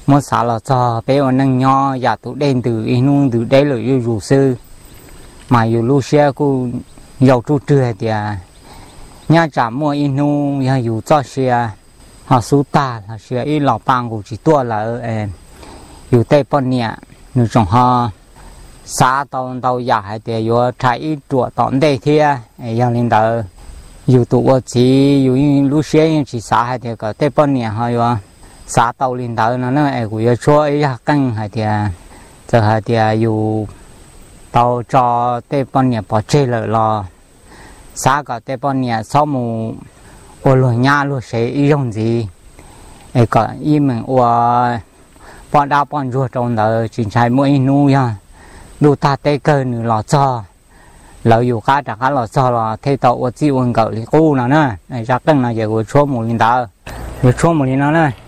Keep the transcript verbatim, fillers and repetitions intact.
một xã là cho bé ở nâng nho giả tụ đen từ inu từ đây là yêu rủ sư mà yêu lu xe cô giàu trụ trưa thì nhà trả mua inu nhà yêu cho xe họ số ta là xe ít lọ bang của chỉ tua là ở yêu tây bọn nhẹ nếu trong họ xã tàu tàu giả hay thì yêu trái ít chuột tọn đây thì yêu lên đó yêu tụ chỉ yêu lu xe chỉ xã hay thì có tây bọn nhẹ họ yêu xã tàu lên đó nó nó ấy của cho ấy căng hay thì giờ hay thì yêu tàu cho tây bọn nhẹ bỏ chơi lợi lo xã có tây bọn nhẹ sau mù ô lùi nhà lùi sẽ ý dùng gì ấy có ý mình ô bọn đào bọn ruột trong đó chính trái mỗi nu nha đủ ta tây cơ nữa lò cho lỡ dù khá chẳng khá lò cho là thay tàu ô chịu ơn cậu thì cô nào nữa này chắc chắn là giờ của số một linh đó của số một linh đó nữa